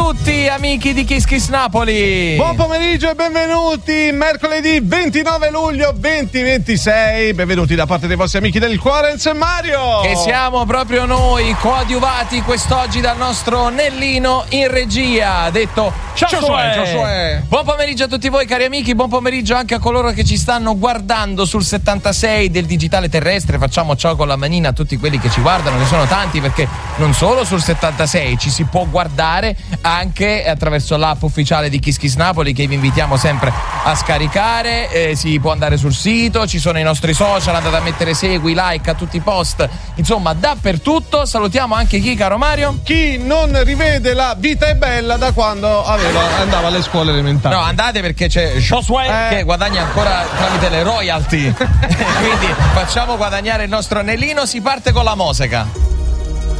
tutti amici di Kiss Kiss Napoli. Buon pomeriggio e benvenuti. Mercoledì 29 luglio 2026. Benvenuti da parte dei vostri amici del cuore, Enzo e Mario. Che siamo proprio noi, coadiuvati quest'oggi dal nostro Nellino in regia. Detto ciao. Buon pomeriggio a tutti voi cari amici, buon pomeriggio anche a coloro che ci stanno guardando sul 76 del digitale terrestre. Facciamo ciao con la manina a tutti quelli che ci guardano, che sono tanti, perché non solo sul 76 ci si può guardare anche attraverso l'app ufficiale di Kiss Kiss Napoli, che vi invitiamo sempre a scaricare. Si può andare sul sito, ci sono i nostri social, andate a mettere segui, like a tutti i post, insomma dappertutto. Salutiamo anche chi, caro Mario? Chi non rivede La vita è bella da quando andava alle scuole elementari. No, andate, perché c'è Josué che guadagna ancora tramite le royalty. Quindi facciamo guadagnare il nostro Nellino. Si parte con la musica.